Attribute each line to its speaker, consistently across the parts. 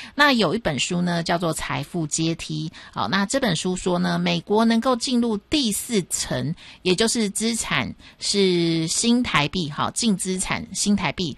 Speaker 1: 那有一本书呢叫做财富阶梯，好，那这本书说呢，美国能够进入第4层，也就是资产是新台币，好，净资产新台币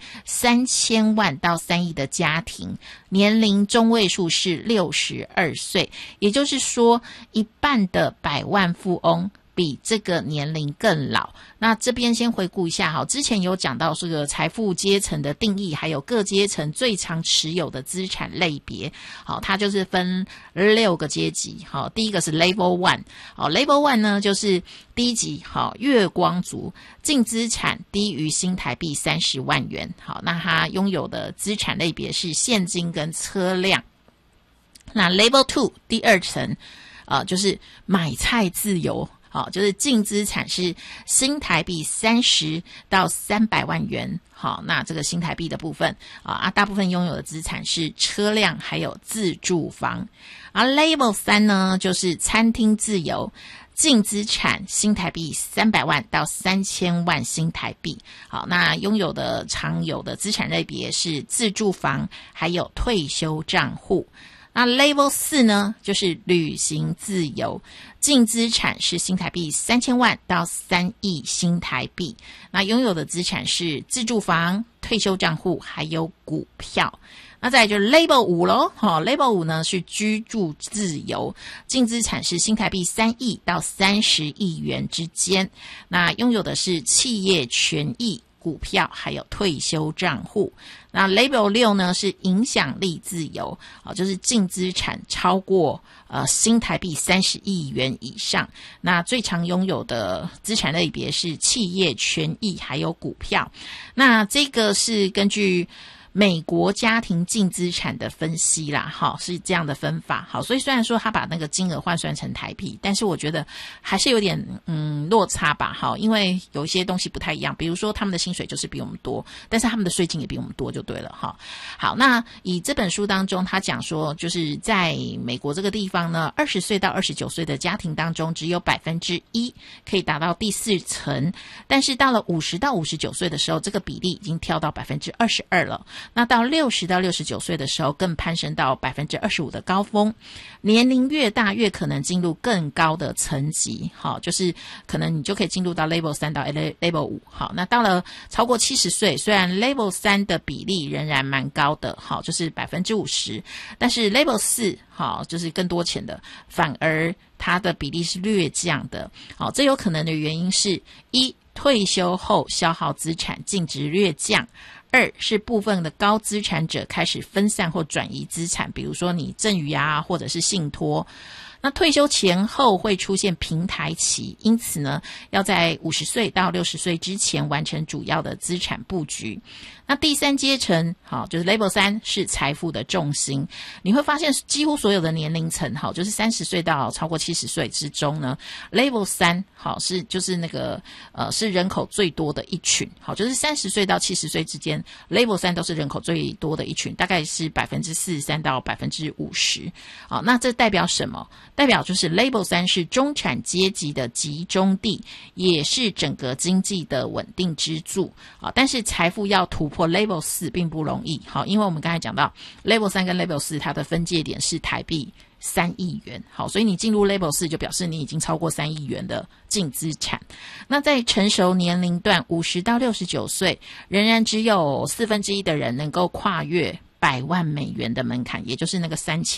Speaker 1: 3000万到3亿的家庭，年龄中位数是62岁，也就是说一半的百万富翁比这个年龄更老。那这边先回顾一下，好，之前有讲到这个财富阶层的定义，还有各阶层最常持有的资产类别。好，它就是分6个阶级。好，第一个是 Level 1。好 ，Level 1呢就是第一级，好，月光族，净资产低于新台币30万元。好，那他拥有的资产类别是现金跟车辆。那 Level 2第2层，就是买菜自由。好，就是净资产是新台币30到300万元。好，那这个新台币的部分大部分拥有的资产是车辆还有自住房。而 Level 3呢，就是餐厅自由，净资产新台币300万到3000万新台币。好，那拥有的常有的资产类别是自住房还有退休账户。那 Level 4呢，就是旅行自由，净资产是新台币3000万到3亿新台币。那拥有的资产是自住房、退休账户还有股票。那再来就是 Level 5咯，Level 5呢是居住自由，净资产是新台币3亿到30亿元之间。那拥有的是企业权益、股票还有退休账户。那 Level 6呢是影响力自由，就是净资产超过新台币30亿元以上。那最常拥有的资产类别是企业权益还有股票。那这个是根据美国家庭净资产的分析啦，好，是这样的分法。好，所以虽然说他把那个金额换算成台币，但是我觉得还是有点落差吧。好，因为有一些东西不太一样，比如说他们的薪水就是比我们多，但是他们的税金也比我们多就对了哈。好，那以这本书当中他讲说，就是在美国这个地方呢，20岁到29岁的家庭当中只有 1% 可以达到第4层，但是到了50到59岁的时候，这个比例已经跳到 22% 了。那到60到69岁的时候更攀升到 25% 的高峰。年龄越大越可能进入更高的层级，好，就是可能你就可以进入到 Level 3到 Level 5。好，那到了超过70岁，虽然 Level 3的比例仍然蛮高的，好，就是 50%， 但是 Level 4好，就是更多钱的，反而它的比例是略降的。好，这有可能的原因是一，退休后消耗资产净值略降；2是部分的高资产者开始分散或转移资产，比如说你赠与或者是信托。那退休前后会出现平台期，因此呢，要在50岁到60岁之前完成主要的资产布局。那第3阶层，好，就是 Level 3是财富的重心。你会发现几乎所有的年龄层，好，就是30岁到超过70岁之中呢 ，Level 3好是就是那个是人口最多的一群，好，就是30岁到70岁之间 ，Level 3都是人口最多的一群，大概是43%到50%。好，那这代表什么？代表就是 Level 3是中产阶级的集中地，也是整个经济的稳定支柱。但是财富要突破Level 4并不容易，好，因为我们刚才讲到 Level 3跟 Level 4它的分界点是台币3亿元，好，所以你进入 Level 4就表示你已经超过3亿元的净资产。那在成熟年龄段50到69岁，仍然只有1/4的人能够跨越100万美元的门槛，也就是那个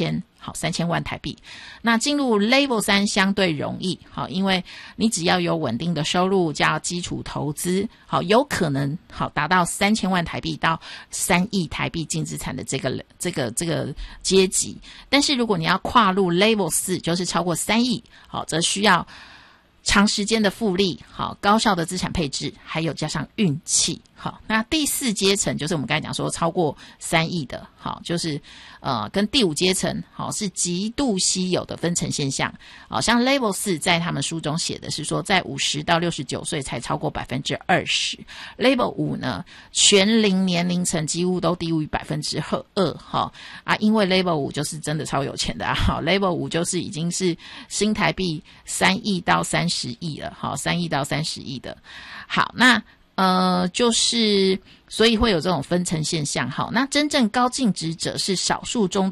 Speaker 1: 3000万台币。那进入 Level 3相对容易，好，因为你只要有稳定的收入加基础投资，好，有可能好达到3000万台币到3亿台币净资产的这个阶级。但是如果你要跨入 Level 4，就是超过3亿，好，则需要长时间的复利，好，高效的资产配置，还有加上运气。好，那第4阶层就是我们刚才讲说超过3亿的，好，就是跟第5阶层好是极度稀有的分层现象。好，像 Level 4在他们书中写的是说，在50到69岁才超过 20%。Level 5呢，全龄年龄层几乎都低于 2%。好因为 Level 5就是真的超有钱的好 ，Level 5就是已经是新台币3亿到30亿了，好，3亿到30亿的。好，那就是所以会有这种分层现象。好，那真正高净值者是少数中